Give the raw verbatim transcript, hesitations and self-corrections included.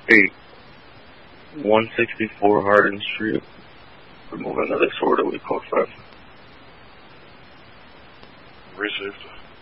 eight. one sixty-four Hardin Street. Remove another order with code five. Received.